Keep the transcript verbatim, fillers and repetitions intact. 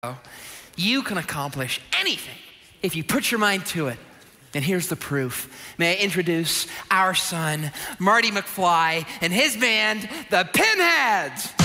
You can accomplish anything if you put your mind to it. And here's the proof. May I introduce our son, Marty McFly, and his band, the Pinheads.